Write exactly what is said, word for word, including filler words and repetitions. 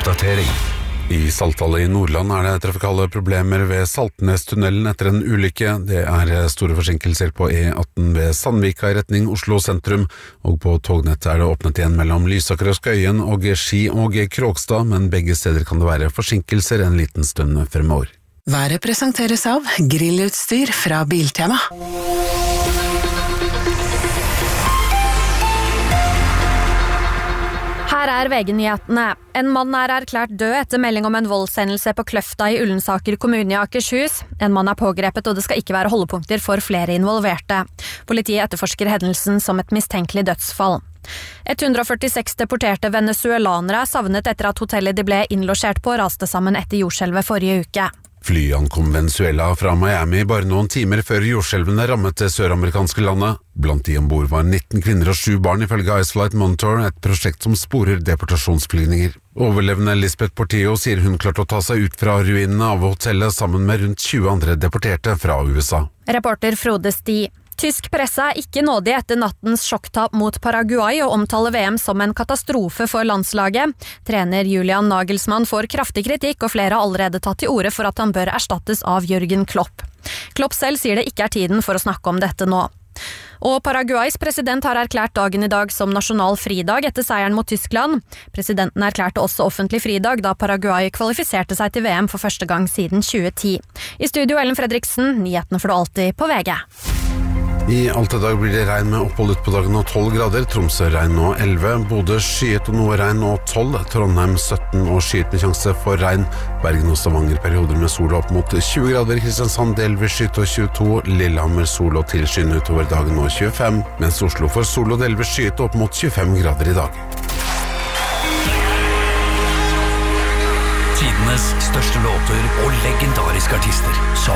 Oppdatering. I Saltdal i Nordland er det trafikale problemer ved Saltnestunnelen etter en ulykke. Det er store forsinkelser på E atten ved Sandvika i retning Oslo sentrum, og på tognettet er det åpnet igjen mellom Lysaker og Skøyen og Ski og Kråkstad, men begge steder kan det være forsinkelser en liten stund fremover. Været presenteres av grillutstyr fra Biltema. Her er V G-nyhetene. En mann er erklært død etter melding om en voldshendelse på Kløfta i Ullensaker kommune i Akershus. En mann er pågrepet, og det skal ikke være holdepunkter for flere involverte. Politiet etterforsker hendelsen som et mistenkelig dødsfall. ett hundre førtiseks deporterte venezuelanere er savnet etter at hotellet de ble innlosjert på raste sammen etter jordskjelvet forrige uke. Flyet ankom Venezuela fra Miami bare noen timer før jordskjelvene rammet det søramerikanske landet. Blant de ombord var nitten kvinner og sju barn ifølge Iceflight Monitor, et prosjekt som sporer deportasjonsflygninger. Overlevende Lisbeth Portillo sier hun klarte å ta seg ut fra ruinene av hotellet sammen med rundt tjue andre deporterte fra U S A. Reporter Frode Sti. Tysk presse er ikke nådig etter nattens sjokktap mot Paraguay og omtaler V M som en katastrofe for landslaget. Trener Julian Nagelsmann får kraftig kritikk, og flere har allerede tatt til orde for at han bør erstattes av Jürgen Klopp. Klopp selv sier det ikke er tiden for å snakke om dette nå. Og Paraguays president har erklært dagen i dag som nasjonal fridag etter seieren mot Tyskland. Presidenten erklærte også offentlig fridag da Paraguay kvalifiserte seg til V M for første gang siden tjue ti. I studio Ellen Fredriksen, nyhetene får du alltid på V G. I alt i dag blir det regn med opphold ut på dagen og tolv grader, Tromsø regn nå elleve, Bodø skyet og noe regn og tolv, Trondheim sytten og skyet med sjanse for regn, Bergen og Stavanger perioder med sol opp mot tjue grader, Kristiansand delvis skyet og tjueto, Lillehammer sol og tilskyende utover dagen og tjuefem, mens Oslo får sol og delvis skyet opp mot tjuefem grader i dag. Tidenes største låter og legendariske artister som